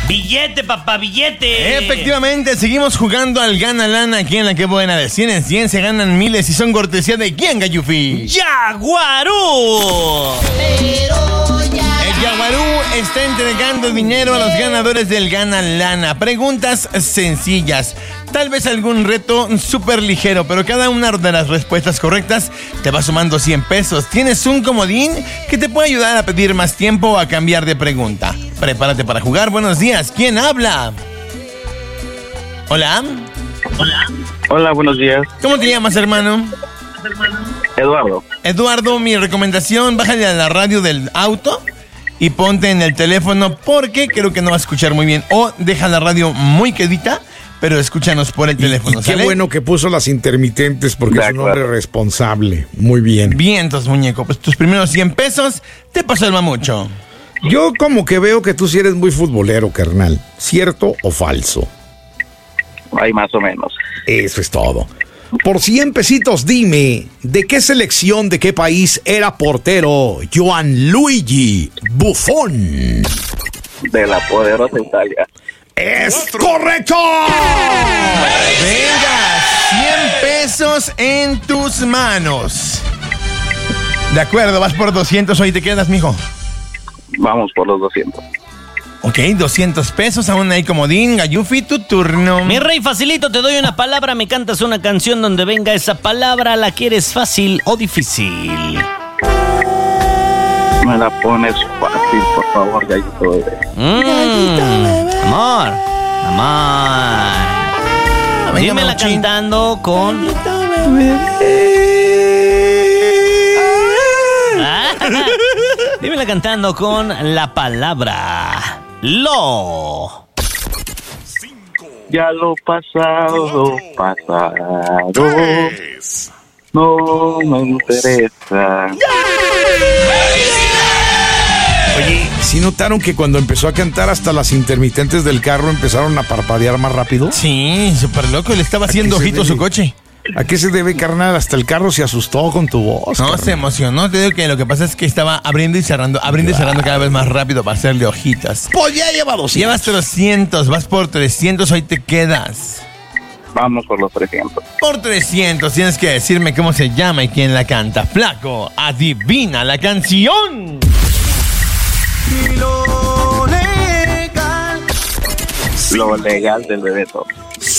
Billete, papá, billete. Efectivamente, seguimos jugando al Gana Lana aquí en la que buena de 100 en 100 se ganan miles y son cortesía de ¿quién, Gayufi? ¡Yaguarú! El Yaguarú está entregando dinero a los ganadores del Gana Lana. Preguntas sencillas. Tal vez algún reto súper ligero, pero cada una de las respuestas correctas te va sumando 100 pesos. Tienes un comodín que te puede ayudar a pedir más tiempo o a cambiar de pregunta. Prepárate para jugar. Buenos días. ¿Quién habla? Hola. Hola, buenos días. ¿Cómo te llamas, hermano? Eduardo. Eduardo, mi recomendación, bájale a la radio del auto y ponte en el teléfono porque creo que no vas a escuchar muy bien. O deja la radio muy quedita, pero escúchanos por el teléfono. Y qué bueno que puso las intermitentes porque es un hombre responsable. Muy bien. Bien, entonces, muñeco, pues tus primeros 100 pesos te pasó el mamucho. Yo como que veo que tú sí eres muy futbolero, carnal. ¿Cierto o falso? Ahí más o menos. Eso es todo. Por 100 pesitos, dime, ¿de qué selección, de qué país era portero Gianluigi Buffon? De la poderosa Italia. ¡Es correcto! Venga, 100 pesos en tus manos. De acuerdo, vas por 200, hoy te quedas, mijo. Vamos por los 200. Ok, 200 pesos, aún hay comodín. Gayufi, tu turno. Mi rey, facilito, te doy una palabra, me cantas una canción donde venga esa palabra. ¿La quieres fácil o difícil? Me la pones fácil, por favor, Gallito Bebé. Amor. Dímela Mamuchín. cantando con... Dímela cantando con la palabra lo. Ya lo pasado, no me interesa. Oye, ¿sí notaron que cuando empezó a cantar hasta las intermitentes del carro empezaron a parpadear más rápido? Sí, súper loco, le estaba haciendo qué se ojitos a su debe? coche. ¿A qué se debe, carnal? Hasta el carro se asustó con tu voz. No, carnal. se emocionó. Te digo que lo que pasa es que estaba abriendo y cerrando cada vez más rápido para hacerle hojitas. Pues ya lleva 200. Llevas 300, vas por 300, hoy te quedas. Vamos por los 300. Por 300 tienes que decirme cómo se llama y quién la canta. Flaco, adivina la canción. Lo legal del Bebeto. ¡Sí!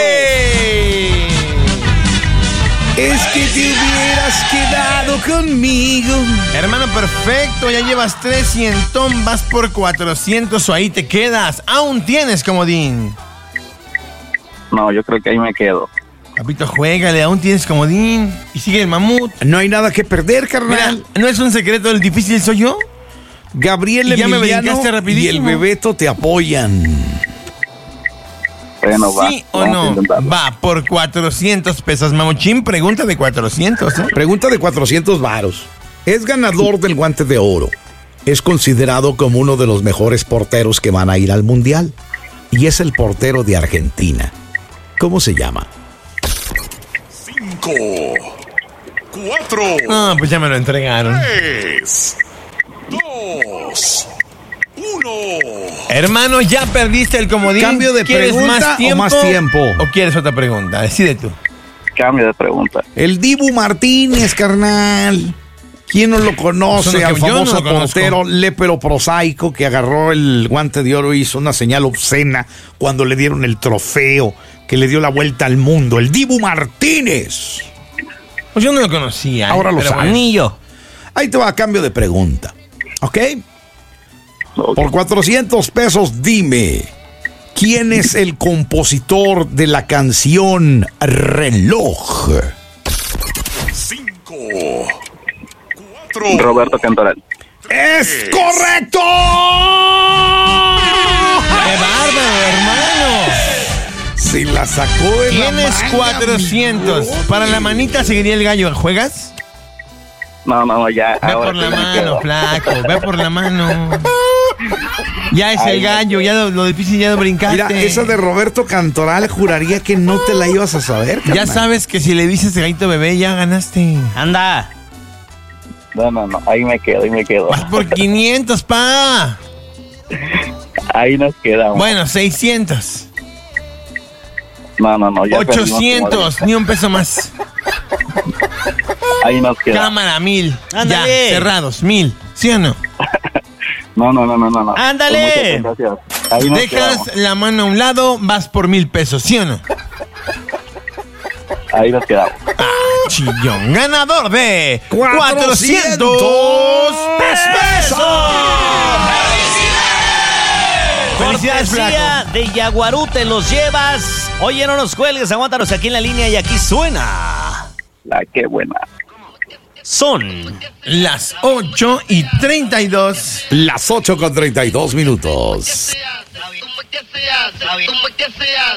Es que te hubieras quedado conmigo. Hermano, perfecto, ya llevas 300, vas por 400 o ahí te quedas. Aún tienes comodín. No, yo creo que ahí me quedo. Papito, juégale, aún tienes comodín. Y sigue el mamut. No hay nada que perder, Mira, carnal. ¿no es un secreto, el difícil soy yo? Gabriel Y ya me Emiliano brincaste y el rapidísimo. Bebeto te apoyan. Bueno, va. ¿Sí o Vamos a no? intentarlo. Va por 400 pesos. Mamuchín, pregunta de 400, ¿eh? Pregunta de 400 varos. Es ganador del Guante de Oro. Es considerado como uno de los mejores porteros que van a ir al Mundial. Y es el portero de Argentina. ¿Cómo se llama? 5, 4, No, pues ya me lo entregaron. 3, 2, 1. Hermano, ya perdiste el comodín. ¿Cambio de ¿Quieres pregunta o más tiempo? ¿O quieres otra pregunta? Decide tú. Cambio de pregunta. El Dibu Martínez, carnal. ¿Quién no lo conoce? Eso no, Al que yo no famoso lo conozco. portero lepero-prosaico que agarró el Guante de Oro y hizo una señal obscena cuando le dieron el trofeo que le dio la vuelta al mundo. El Dibu Martínez. Pues yo no lo conocía. Ahora lo pero sabes. bueno. Ni yo. Ahí te va a cambio de pregunta. ¿Ok? Ok. Por 400 pesos, dime, ¿quién es el compositor de la canción Reloj? 5, 4. Roberto Cantoral. ¡Es correcto! ¡Qué bárbaro, hermano! Se la sacó de la Tienes manga, 400. mi Para la brother. manita seguiría el gallo. ¿Juegas? No, ya. Ve ahora por la sí me mano, quedo. flaco. Ve por la mano. Ya es Ay, el gallo. Ya lo difícil ya lo brincaste. Mira, esa de Roberto Cantoral juraría que no te la ibas a saber, Ya carnal. sabes que si le dices gallito bebé, ya ganaste. Anda. No. Ahí me quedo. Vas por 500, pa. Ahí nos quedamos. Bueno, 600. No, ya perdimos, 800, comadre. ni un peso más. Ahí nos quedamos. Cámara, 1000. Ándale. Ya, cerrados, 1000. ¿Sí o no? No. Ándale. Muchas gracias. Ahí nos Dejas quedamos. la mano a un lado, vas por 1000 pesos, ¿sí o no? Ahí nos quedamos. Chillón, ganador de 400 pesos. Felicidades, Cortesía flaco. de Yaguarú, te los llevas. Oye, no nos cuelgues, aguántanos aquí en la línea y aquí suena. Qué buena. Son Las 8:32. Las 8:32 minutos.